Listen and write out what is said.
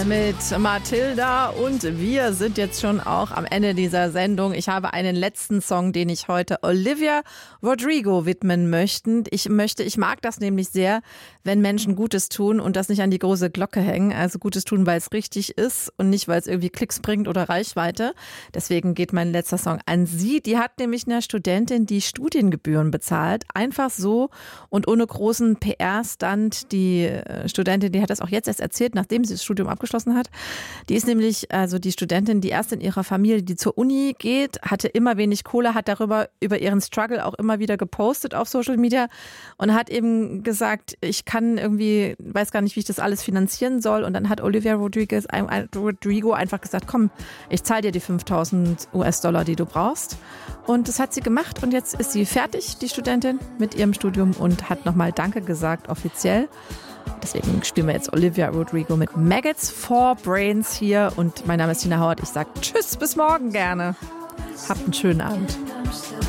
mit Matilda und wir sind jetzt schon auch am Ende dieser Sendung. Ich habe einen letzten Song, den ich heute Olivia Rodrigo widmen möchte. Ich mag das nämlich sehr, wenn Menschen Gutes tun und das nicht an die große Glocke hängen. Also Gutes tun, weil es richtig ist und nicht, weil es irgendwie Klicks bringt oder Reichweite. Deswegen geht mein letzter Song an sie. Die hat nämlich einer Studentin die Studiengebühren bezahlt. Einfach so und ohne großen PR-Stand. Die Studentin, die hat das auch jetzt erst erzählt, nachdem sie das Studium abgeschlossen hat. Die ist nämlich, also die Studentin, die erste in ihrer Familie, die zur Uni geht, hatte immer wenig Kohle, hat über ihren Struggle auch immer wieder gepostet auf Social Media und hat eben gesagt, ich kann irgendwie, weiß gar nicht, wie ich das alles finanzieren soll. Und dann hat Olivia Rodrigo einfach gesagt, komm, ich zahle dir die 5.000 US-Dollar, die du brauchst. Und das hat sie gemacht und jetzt ist sie fertig, die Studentin, mit ihrem Studium und hat nochmal Danke gesagt, offiziell. Deswegen spielen wir jetzt Olivia Rodrigo mit Maggots for Brains hier und mein Name ist Tina Howard. Ich sage tschüss, bis morgen gerne. Habt einen schönen Abend.